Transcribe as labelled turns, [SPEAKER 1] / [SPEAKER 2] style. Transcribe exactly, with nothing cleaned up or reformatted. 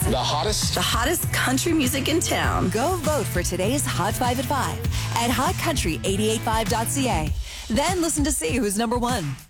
[SPEAKER 1] The hottest?
[SPEAKER 2] The hottest country music in town.
[SPEAKER 3] Go vote for today's Hot five at five at hot country eight eight five dot c a. Then listen to see who's number one.